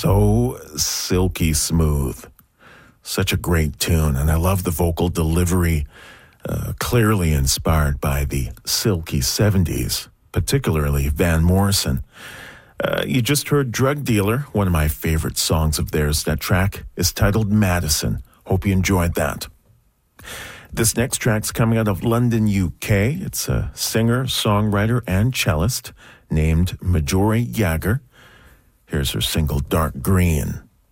So silky smooth. Such a great tune, and I love the vocal delivery, clearly inspired by the silky 70s, particularly Van Morrison. You just heard Drug Dealer, one of my favorite songs of theirs. That track is titled Madison. Hope you enjoyed that. This next track's coming out of London, UK. It's a singer, songwriter, and cellist named Majori Jagger. Here's her single, Dark Green.